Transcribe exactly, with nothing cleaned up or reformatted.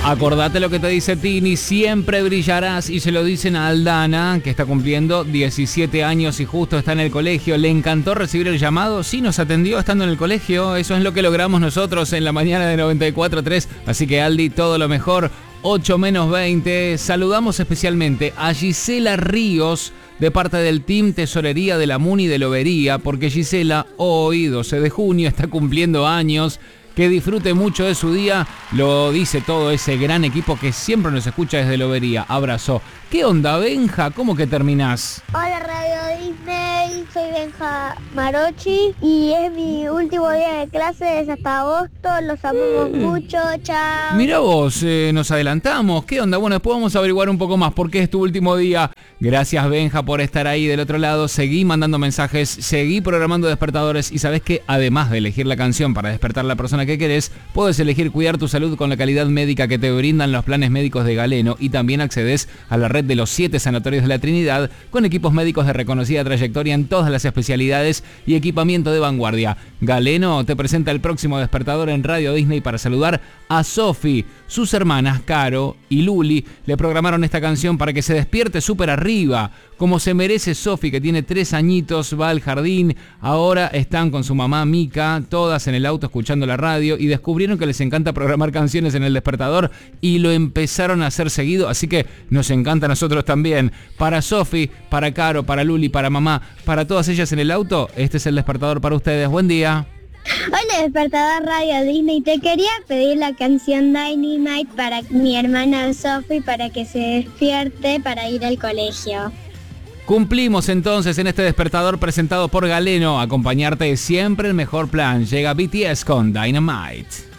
Acordate lo que te dice Tini, siempre brillarás, y se lo dicen a Aldana, que está cumpliendo diecisiete años y justo está en el colegio. ¿Le encantó recibir el llamado? Sí, nos atendió estando en el colegio, eso es lo que logramos nosotros en la mañana de noventa y cuatro tres, así que Aldi, todo lo mejor. ocho menos veinte, saludamos especialmente a Gisela Ríos, de parte del Team Tesorería de la Muni de Lobería, porque Gisela hoy, doce de junio, está cumpliendo años. Que disfrute mucho de su día, lo dice todo ese gran equipo que siempre nos escucha desde Lobería. Abrazo. ¿Qué onda, Benja? ¿Cómo que terminás? Hola, Radio Disney, soy Benja Marochi y es mi último día de clases hasta agosto. Los amamos eh. mucho, chao. Mira vos, eh, nos adelantamos. ¿Qué onda? Bueno, después vamos a averiguar un poco más por qué es tu último día. Gracias, Benja, por estar ahí del otro lado. Seguí mandando mensajes, seguí programando despertadores y sabés que además de elegir la canción para despertar a la persona que querés, puedes elegir cuidar tu salud con la calidad médica que te brindan los planes médicos de Galeno, y también accedes a la red de los siete sanatorios de la Trinidad con equipos médicos de reconocida trayectoria en todas las especialidades y equipamiento de vanguardia. Galeno te presenta el próximo despertador en Radio Disney para saludar a Sofi. Sus hermanas Caro y Luli le programaron esta canción para que se despierte súper arriba, como se merece Sofi, que tiene tres añitos, va al jardín. Ahora están con su mamá Mica, todas en el auto escuchando la radio, y descubrieron que les encanta programar canciones en el despertador y lo empezaron a hacer seguido, así que nos encanta a nosotros también. Para Sofi, para Caro, para Luli, para mamá, para todas ellas en el auto, este es el despertador para ustedes. Buen día. Hola, despertador Radio Disney, te quería pedir la canción Dynamite para mi hermana Sophie para que se despierte para ir al colegio. Cumplimos entonces en este despertador presentado por Galeno. Acompañarte es siempre el mejor plan. Llega B T S con Dynamite.